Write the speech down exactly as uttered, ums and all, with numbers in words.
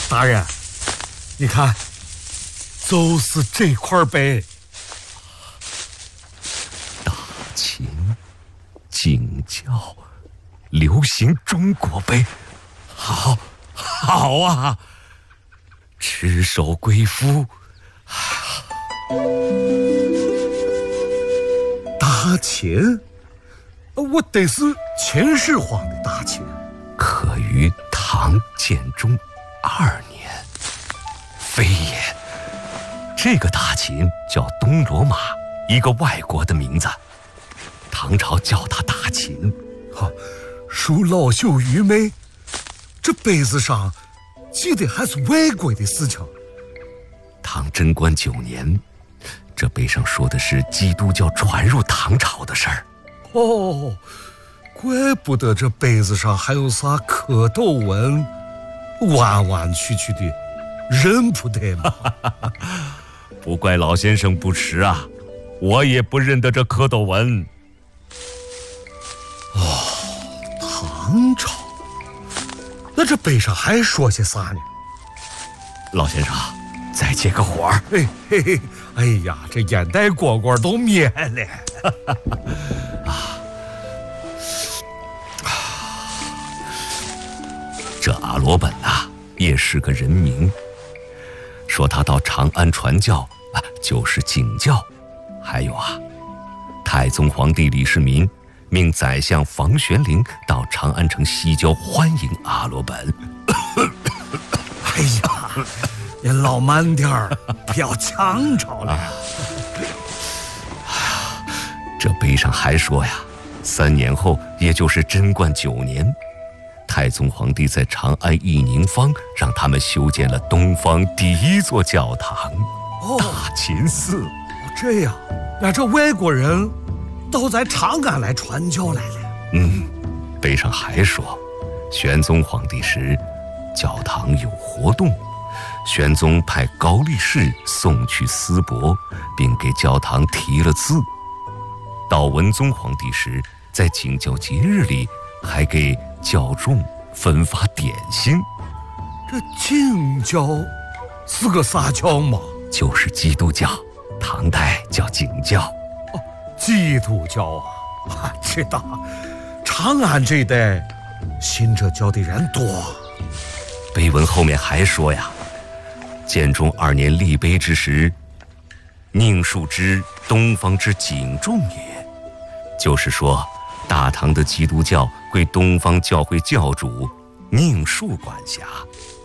大人，你看，就是这块碑。 大秦景教流行中国碑，好，好啊！赤手归夫。 大秦，我得是秦始皇的大秦， 刻于唐建中二年。非也，这个大秦叫东罗马，一个外国的名字。唐朝叫他大秦。 哈，恕老朽愚昧，这碑子上记的还是外国的事情。 唐贞观九年，这碑上说的是基督教传入唐朝的事儿。 哦，怪不得这碑子上还有啥蝌蚪纹，弯弯曲曲的，认不得嘛。 不怪老先生不识啊，我也不认得这蝌蚪纹。 哦，唐朝，那这碑上还说些啥呢？ 老先生，再接个火儿。 嘿嘿嘿，哎呀，这烟袋蝈蝈都灭了。 啊，这阿罗本啊，也是个人名。说他到长安传教啊，就是景教。还有啊，太宗皇帝李世民命宰相房玄龄到长安城西郊欢迎阿罗本。 哎呀，你老慢点儿，不要抢着了。 这碑上还说呀，三年后，也就是贞观九年，太宗皇帝在长安义宁坊让他们修建了东方第一座教堂——大秦寺。 哦，这样，那这外国人都在长安来传教来了。 嗯，碑上还说，玄宗皇帝时，教堂有活动，玄宗派高力士送去丝帛，并给教堂题了字。到文宗皇帝时，在景教节日里，还给教众分发点心。 这景教是个啥教嘛？ 就是基督教，唐代叫景教。 哦，基督教啊，知道。长安这一带信这教的人多。 碑文后面还说呀，建中二年立碑之时，宁树之东方之景众也，就是说大唐的基督教归东方教会教主宁树管辖。